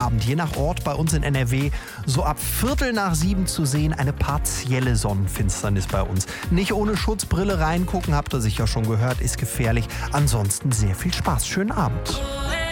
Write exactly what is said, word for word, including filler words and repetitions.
Abend, je nach Ort bei uns in N R W, so ab Viertel nach sieben zu sehen. Eine partielle Sonnenfinsternis bei uns. Nicht ohne Schutzbrille reingucken, habt ihr sicher schon gehört, ist gefährlich. Ansonsten sehr viel Spaß. Schönen Abend.